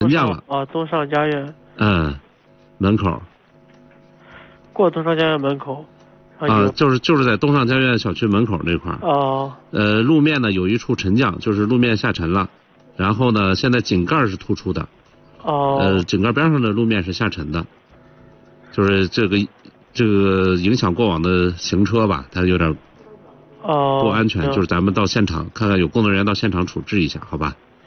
沉降了。 东上家苑。 门口。 过东上家苑门口。 就是在东上家苑小区门口那块儿。路面呢有一处沉降，就是路面下沉了，然后呢现在井盖是突出的。井盖边上的路面是下沉的，就是这个影响过往的行车吧，它有点不安全。就是咱们到现场看看，有工作人员到现场处置一下，好吧？